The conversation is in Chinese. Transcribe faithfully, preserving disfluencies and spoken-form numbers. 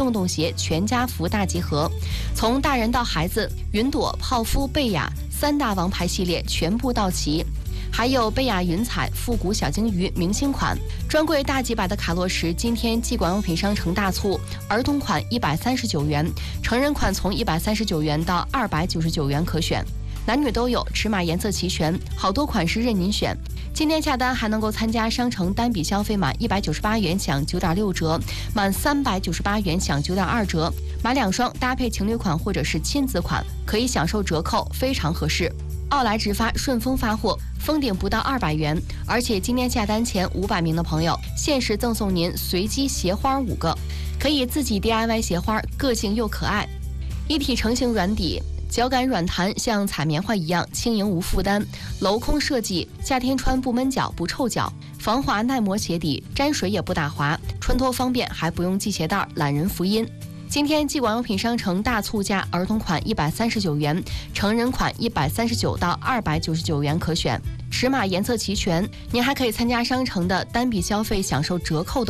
洞洞鞋全家福大集合，从大人到孩子，云朵、泡芙、贝雅三大王牌系列全部到齐。还有贝雅云彩复古小金鱼明星款，专柜大几百的卡洛石今天季管用品商城大促，儿童款一百三十九元，成人款从一百三十九元到二百九十九元可选，男女都有，尺码颜色齐全，好多款式任您选。今天下单还能够参加商城单笔消费满一百九十八元享九点六折，满三百九十八元享九点二折，买两双搭配情侣款或者是亲子款可以享受折扣，非常合适。奥莱直发顺丰发货，封顶不到二百元，而且今天下单前五百名的朋友限时赠送您随机鞋花五个，可以自己 D I Y 鞋花，个性又可爱。一体成型软底，脚感软弹，像踩棉花一样轻盈无负担，镂空设计，夏天穿不闷脚不臭脚，防滑耐磨鞋底，沾水也不打滑，穿脱方便，还不用系鞋带，懒人福音。今天季管用品商城大促价，儿童款一百三十九元，成人款一百三十九到二百九十九元可选，尺码颜色齐全，您还可以参加商城的单笔消费享受折扣的